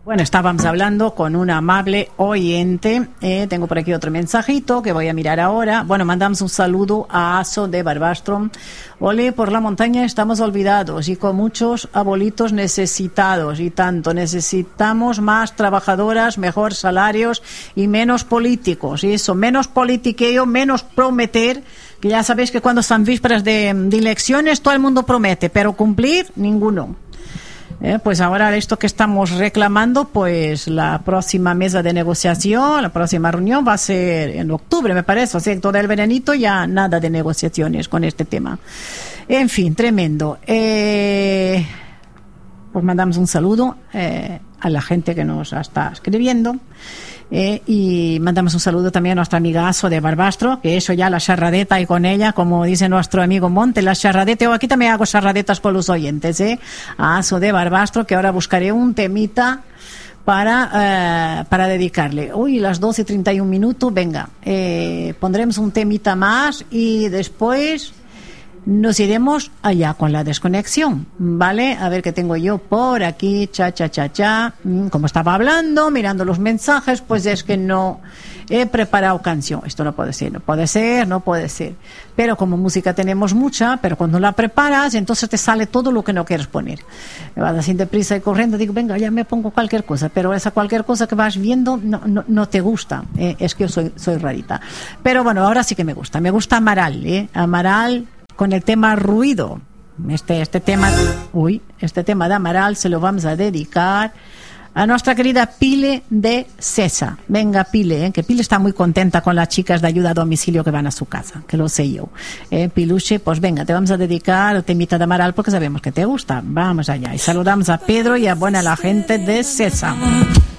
Bueno, estábamos hablando con un amable oyente. Tengo por aquí otro mensajito que voy a mirar ahora. Bueno, mandamos un saludo a Aso de Barbastro. Ole, por la montaña estamos olvidados y con muchos abuelitos necesitados. Y tanto, necesitamos más trabajadoras, mejores salarios y menos políticos. Y eso, menos politiqueo, menos prometer. Que ya sabéis que cuando están vísperas de elecciones todo el mundo promete, pero cumplir, ninguno. Pues ahora esto que estamos reclamando, pues la próxima mesa de negociación, la próxima reunión va a ser en octubre, me parece. O sea, todo el veranito ya nada de negociaciones con este tema. En fin, tremendo. Pues mandamos un saludo a la gente que nos está escribiendo. Y mandamos un saludo también a nuestra amiga Aso de Barbastro, que eso ya la charradeta y con ella, como dice nuestro amigo Monte, la charradeta, yo aquí también hago charradetas con los oyentes, a Aso de Barbastro, que ahora buscaré un temita para dedicarle. Uy, las 12:31, venga, pondremos un temita más y después nos iremos allá con la desconexión, ¿vale? A ver qué tengo yo por aquí, como estaba hablando, mirando los mensajes, pues es que no he preparado canción. Esto no puede ser. Pero como música tenemos mucha, pero cuando la preparas, entonces te sale todo lo que no quieres poner. Me vas así deprisa y corriendo, digo, venga, ya me pongo cualquier cosa, pero esa cualquier cosa que vas viendo no te gusta. Es que yo soy rarita. Pero bueno, ahora sí que me gusta. Me gusta Amaral, Amaral, con el tema ruido. Este tema de Amaral se lo vamos a dedicar a nuestra querida Pile de Cesa. Venga, Pile, que Pile está muy contenta con las chicas de ayuda a domicilio que van a su casa, que lo sé yo. Piluche, pues venga, te vamos a dedicar el temita de Amaral porque sabemos que te gusta. Vamos allá. Y saludamos a Pedro y a buena la gente de Cesa.